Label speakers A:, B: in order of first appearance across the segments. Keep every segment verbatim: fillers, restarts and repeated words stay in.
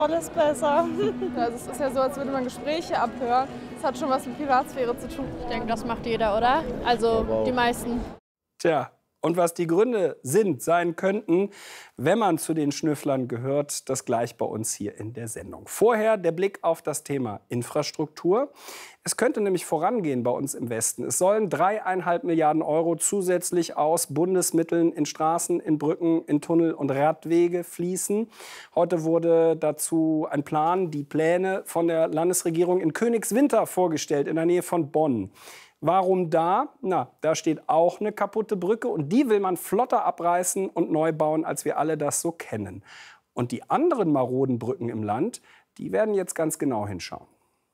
A: Alles besser.
B: Also es ist ja so, als würde man Gespräche abhören. Das hat schon was mit Privatsphäre zu tun.
A: Ich denke, das macht jeder, oder? Also wow. Die meisten.
C: Tja, und was die Gründe sind, sein könnten, wenn man zu den Schnüfflern gehört, das gleich bei uns hier in der Sendung. Vorher der Blick auf das Thema Infrastruktur. Es könnte nämlich vorangehen bei uns im Westen. Es sollen dreieinhalb Milliarden Euro zusätzlich aus Bundesmitteln in Straßen, in Brücken, in Tunnel und Radwege fließen. Heute wurde dazu ein Plan, die Pläne von der Landesregierung in Königswinter vorgestellt, in der Nähe von Bonn. Warum da? Na, da steht auch eine kaputte Brücke und die will man flotter abreißen und neu bauen, als wir alle das so kennen. Und die anderen maroden Brücken im Land, die werden jetzt ganz genau hinschauen.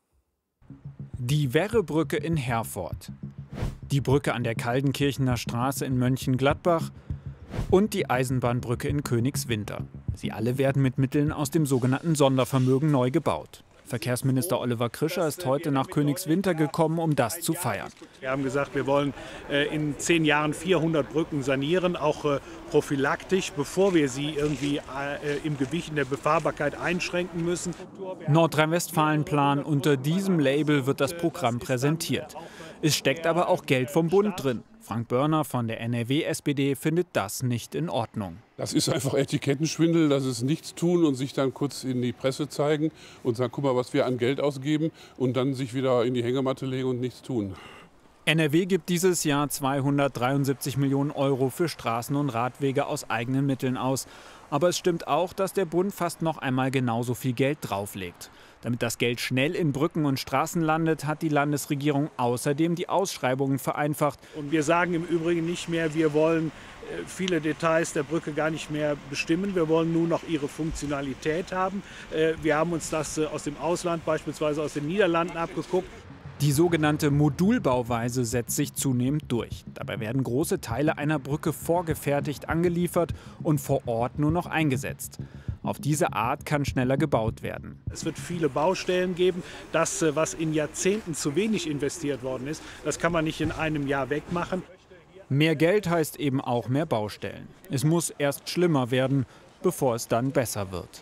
D: Die Werrebrücke in Herford, die Brücke an der Kaldenkirchener Straße in Mönchengladbach und die Eisenbahnbrücke in Königswinter. Sie alle werden mit Mitteln aus dem sogenannten Sondervermögen neu gebaut. Verkehrsminister Oliver Krischer ist heute nach Königswinter gekommen, um das zu feiern.
E: Wir haben gesagt, wir wollen in zehn Jahren vierhundert Brücken sanieren, auch prophylaktisch, bevor wir sie irgendwie im Gewicht in der Befahrbarkeit einschränken müssen.
D: Nordrhein-Westfalen-Plan, unter diesem Label wird das Programm präsentiert. Es steckt aber auch Geld vom Bund drin. Frank Börner von der N R W-S P D findet das nicht in Ordnung.
F: Das ist einfach Etikettenschwindel, das ist nichts tun und sich dann kurz in die Presse zeigen und sagen, guck mal, was wir an Geld ausgeben und dann sich wieder in die Hängematte legen und nichts tun.
D: N R W gibt dieses Jahr zweihundertdreiundsiebzig Millionen Euro für Straßen und Radwege aus eigenen Mitteln aus. Aber es stimmt auch, dass der Bund fast noch einmal genauso viel Geld drauflegt. Damit das Geld schnell in Brücken und Straßen landet, hat die Landesregierung außerdem die Ausschreibungen vereinfacht.
E: Und wir sagen im Übrigen nicht mehr, wir wollen viele Details der Brücke gar nicht mehr bestimmen. Wir wollen nur noch ihre Funktionalität haben. Wir haben uns das aus dem Ausland, beispielsweise aus den Niederlanden, abgeguckt.
D: Die sogenannte Modulbauweise setzt sich zunehmend durch. Dabei werden große Teile einer Brücke vorgefertigt angeliefert und vor Ort nur noch eingesetzt. Auf diese Art kann schneller gebaut werden.
E: Es wird viele Baustellen geben. Das, was in Jahrzehnten zu wenig investiert worden ist, das kann man nicht in einem Jahr wegmachen.
D: Mehr Geld heißt eben auch mehr Baustellen. Es muss erst schlimmer werden, bevor es dann besser wird.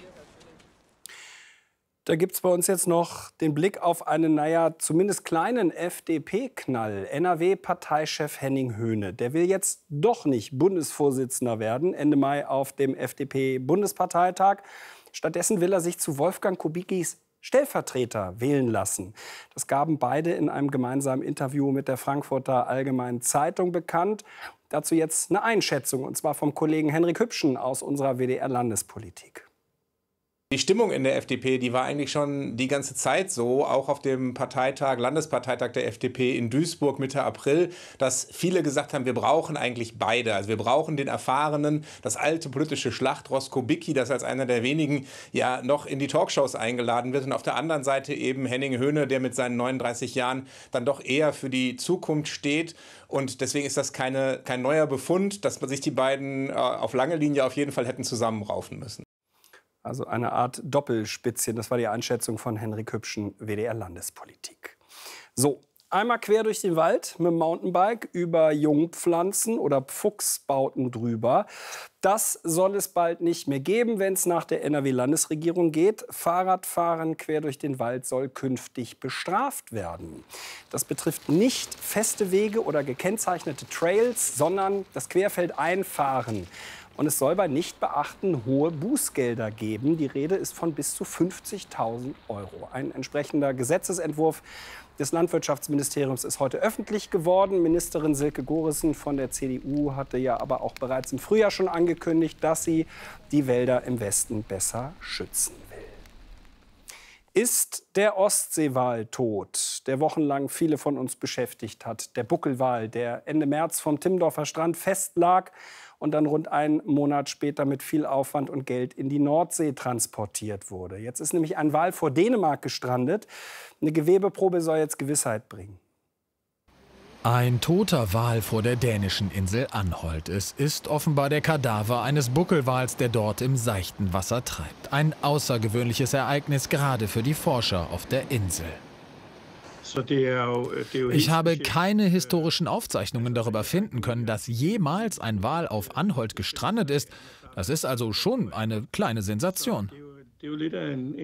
C: Da gibt es bei uns jetzt noch den Blick auf einen, naja, zumindest kleinen F D P-Knall. N R W-Parteichef Henning Höhne, der will jetzt doch nicht Bundesvorsitzender werden, Ende Mai auf dem F D P-Bundesparteitag. Stattdessen will er sich zu Wolfgang Kubickis Stellvertreter wählen lassen. Das gaben beide in einem gemeinsamen Interview mit der Frankfurter Allgemeinen Zeitung bekannt. Dazu jetzt eine Einschätzung, und zwar vom Kollegen Henrik Hübschen aus unserer W D R-Landespolitik.
G: Die Stimmung in der F D P, die war eigentlich schon die ganze Zeit so, auch auf dem Parteitag, Landesparteitag der F D P in Duisburg Mitte April, dass viele gesagt haben, wir brauchen eigentlich beide. Also wir brauchen den erfahrenen, das alte politische Schlachtross Kubicki, das als einer der wenigen ja noch in die Talkshows eingeladen wird. Und auf der anderen Seite eben Henning Höhne, der mit seinen neununddreißig Jahren dann doch eher für die Zukunft steht. Und deswegen ist das keine, kein neuer Befund, dass man sich die beiden äh, auf lange Linie auf jeden Fall hätten zusammenraufen müssen.
C: Also eine Art Doppelspitzchen, das war die Einschätzung von Henrik Hübschen, W D R-Landespolitik. So, einmal quer durch den Wald mit dem Mountainbike über Jungpflanzen oder Pfuchsbauten drüber. Das soll es bald nicht mehr geben, wenn es nach der N R W-Landesregierung geht. Fahrradfahren quer durch den Wald soll künftig bestraft werden. Das betrifft nicht feste Wege oder gekennzeichnete Trails, sondern das Querfeldeinfahren. Und es soll bei Nichtbeachten hohe Bußgelder geben. Die Rede ist von bis zu fünfzigtausend Euro. Ein entsprechender Gesetzesentwurf des Landwirtschaftsministeriums ist heute öffentlich geworden. Ministerin Silke Gorissen von der C D U hatte ja aber auch bereits im Frühjahr schon angekündigt, dass sie die Wälder im Westen besser schützen will. Ist der Ostseewal tot, der wochenlang viele von uns beschäftigt hat? Der Buckelwal, der Ende März vom Timmendorfer Strand festlag und dann rund einen Monat später mit viel Aufwand und Geld in die Nordsee transportiert wurde. Jetzt ist nämlich ein Wal vor Dänemark gestrandet. Eine Gewebeprobe soll jetzt Gewissheit bringen.
H: Ein toter Wal vor der dänischen Insel Anholt. Es ist offenbar der Kadaver eines Buckelwals, der dort im seichten Wasser treibt. Ein außergewöhnliches Ereignis, gerade für die Forscher auf der Insel. Ich habe keine historischen Aufzeichnungen darüber finden können, dass jemals ein Wal auf Anholt gestrandet ist. Das ist also schon eine kleine Sensation.
I: Det er jo lidt af en